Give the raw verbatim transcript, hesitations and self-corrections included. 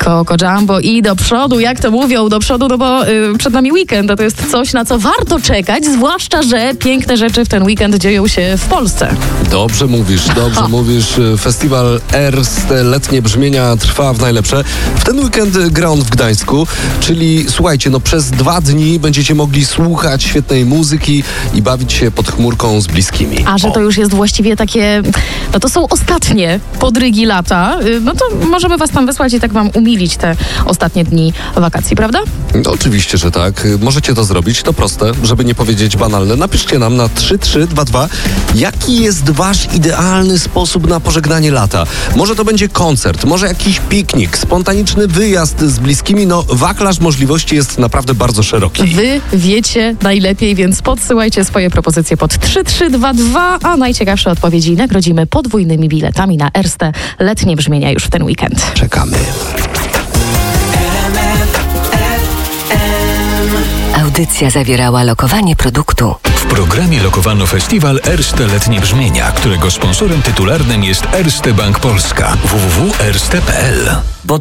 Coco Jumbo i do przodu, jak to mówią, do przodu, no bo y, przed nami weekend, a to jest coś, na co warto czekać, zwłaszcza, że piękne rzeczy w ten weekend dzieją się w Polsce. Dobrze mówisz, dobrze o. mówisz. Festiwal Erste Letnie Brzmienia trwa w najlepsze. W ten weekend gra on w Gdańsku, czyli słuchajcie, no przez dwa dni będziecie mogli słuchać świetnej muzyki i bawić się pod chmurką z bliskimi. A że o. to już jest właściwie takie, no to są ostatnie podrygi lata, no to możemy was tam wysłać i tak wam umilić te ostatnie dni wakacji, prawda? No, oczywiście, że tak. Możecie to zrobić. To proste, żeby nie powiedzieć banalne. Napiszcie nam na trzy trzy dwa dwa, jaki jest wasz idealny sposób na pożegnanie lata. Może to będzie koncert, może jakiś piknik, spontaniczny wyjazd z bliskimi. No, wachlarz możliwości jest naprawdę bardzo szeroki. Wy wiecie najlepiej, więc podsyłajcie swoje propozycje pod trzy trzy dwa dwa, a najciekawsze odpowiedzi nagrodzimy podwójnymi biletami na Erste Letnie Brzmienia już w ten weekend. Czekamy. Audycja zawierała lokowanie produktu. W programie lokowano festiwal Erste Letnie Brzmienia, którego sponsorem tytularnym jest Erste Bank Polska. w w w kropka erste kropka p l.